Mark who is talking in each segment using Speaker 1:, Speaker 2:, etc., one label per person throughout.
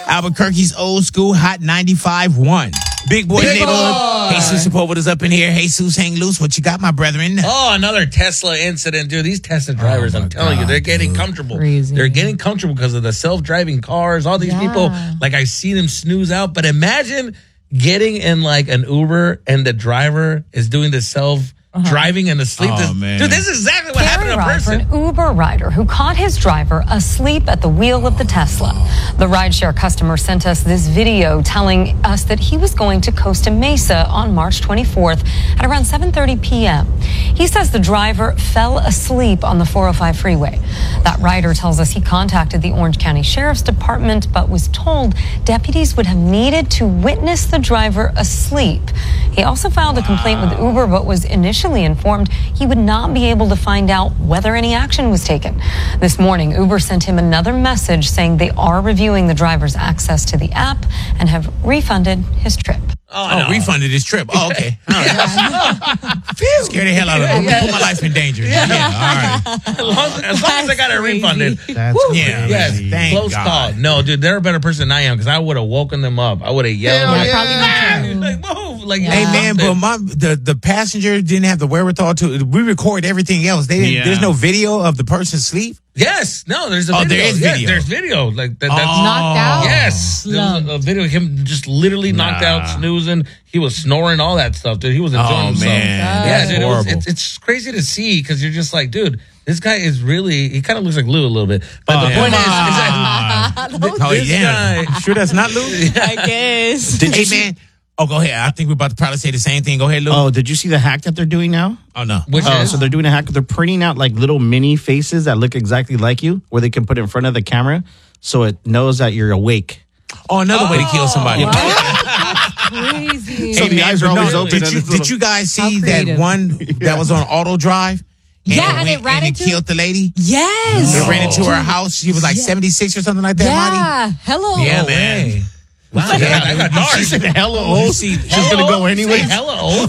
Speaker 1: Albuquerque's old school hot 95.1. Big boy neighborhood. Jesus Sepulveda is up in here. Jesus, hang loose. What you got, my brethren?
Speaker 2: Oh, another Tesla incident, dude. These Tesla drivers, I'm telling you, they're getting comfortable.
Speaker 3: Crazy.
Speaker 2: They're getting comfortable because of the self-driving cars. All these people, like I see them snooze out. But imagine getting in like an Uber and the driver is doing the self-driving and asleep.
Speaker 1: Man.
Speaker 2: Dude, this is exactly what happened to a
Speaker 4: For
Speaker 2: person.
Speaker 4: an Uber rider who caught his driver asleep at the wheel of the Tesla. The rideshare customer sent us this video telling us that he was going to Costa Mesa on March 24th at around 7:30 p.m. He says the driver fell asleep on the 405 freeway. That rider tells us he contacted the Orange County Sheriff's Department but was told deputies would have needed to witness the driver asleep. He also filed a complaint with Uber but was initially informed he would not be able to find out whether any action was taken. This morning, Uber sent him another message saying they are reviewing the driver's access to the app and have refunded his trip.
Speaker 1: Oh, refunded his trip. Oh, okay. All right. Scared the hell out of him. Put my life in danger. Yeah, all right.
Speaker 2: As long as I got it refunded.
Speaker 1: Yes, thank
Speaker 2: Close
Speaker 1: God.
Speaker 2: call. No, dude, they're a better person than I am because I would have woken them up. I would have yelled. Like, move. Like,
Speaker 1: Hey man, but the passenger didn't have the wherewithal to. We record everything else. They didn't. There's no video of the person sleep.
Speaker 2: Yes, no, there's a video.
Speaker 1: There is video.
Speaker 2: There's video. Like that's
Speaker 3: Knocked out?
Speaker 2: Yes, there was a video of him just literally knocked out, snoozing. He was snoring, all that stuff, dude. He was enjoying himself.
Speaker 1: Man,
Speaker 2: Yeah,
Speaker 1: that's
Speaker 2: dude,
Speaker 1: horrible.
Speaker 2: it's crazy to see because you're just like, dude, this guy is really. He kind of looks like Lou a little bit. But the point is that this guy.
Speaker 1: Sure, that's not Lou.
Speaker 3: I guess.
Speaker 1: Hey man. Oh, go ahead. I think we're about to probably say the same thing. Go ahead, Lou.
Speaker 5: Oh, did you see the hack that they're doing now?
Speaker 1: Oh no.
Speaker 5: So they're doing a hack. They're printing out like little mini faces that look exactly like you, where they can put in front of the camera, so it knows that you're awake.
Speaker 1: Oh, another way to kill somebody.
Speaker 3: Crazy.
Speaker 5: So the eyes are always open.
Speaker 1: Did you guys see that
Speaker 3: creative.
Speaker 1: one that was on auto drive?
Speaker 3: And it ran into...
Speaker 1: killed the lady.
Speaker 3: Yes.
Speaker 1: It ran into her house. She was like 76 or something like that, Monty.
Speaker 3: Yeah. Hello.
Speaker 1: Yeah, man.
Speaker 2: Wow, I got dark.
Speaker 5: She said hella old. She's gonna go anyway.
Speaker 2: Hella old.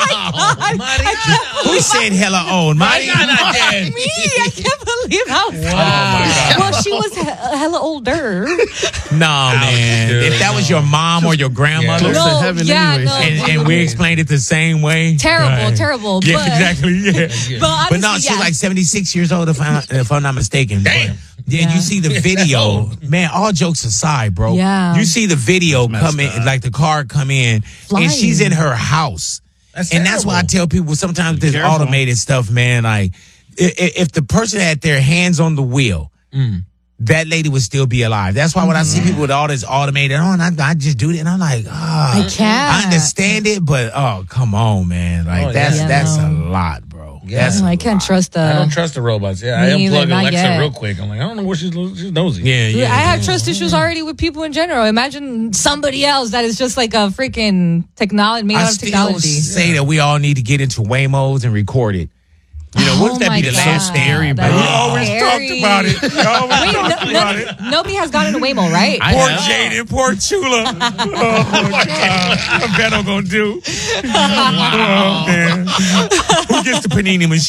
Speaker 1: Who said hella old? Monty?
Speaker 3: Me, I can't believe how well she was hella older.
Speaker 1: No, man.
Speaker 2: dude,
Speaker 1: If that was your mom or your grandmother,
Speaker 5: Close to heaven anyways.
Speaker 1: and we explained it the same way.
Speaker 3: Terrible.
Speaker 1: Yeah,
Speaker 3: but,
Speaker 1: exactly. Yeah.
Speaker 3: But,
Speaker 1: no,
Speaker 3: honestly,
Speaker 1: she's like 76 years old, if I'm not mistaken.
Speaker 2: Damn.
Speaker 1: Yeah, you see the video, man. All jokes aside, bro.
Speaker 3: Yeah.
Speaker 1: You see the video come in, like the car come in, and she's in her house.
Speaker 2: That's
Speaker 1: That's why I tell people sometimes this
Speaker 5: careful.
Speaker 1: automated stuff, man. Like, if the person had their hands on the wheel, that lady would still be alive. That's why when I see people with all this automated on, I just do it, and I'm like,
Speaker 3: I can't.
Speaker 1: I understand it, but come on, man. Like that's a lot, bro.
Speaker 2: Yeah.
Speaker 3: I can't trust
Speaker 2: I don't
Speaker 3: the.
Speaker 2: trust the robots. Yeah, I
Speaker 3: Me either,
Speaker 2: unplugged
Speaker 3: not
Speaker 2: Alexa
Speaker 3: yet.
Speaker 2: real quick. I'm like, I don't know where she's nosy.
Speaker 1: Yeah.
Speaker 3: I have trust issues already with people in general. Imagine somebody else that is just like a freaking technology, made
Speaker 1: I
Speaker 3: out of
Speaker 1: still
Speaker 3: technology.
Speaker 1: say that we all need to get into Waymos and record it. You know, wouldn't that be the last
Speaker 5: scary, bro.
Speaker 1: We always talked about it. We always talked about it.
Speaker 3: Nobody has gotten a Waymo, right?
Speaker 1: Poor Jaden, poor Chula. Oh, my God. I bet I'm going to do. Oh, man. Who gets the panini machine?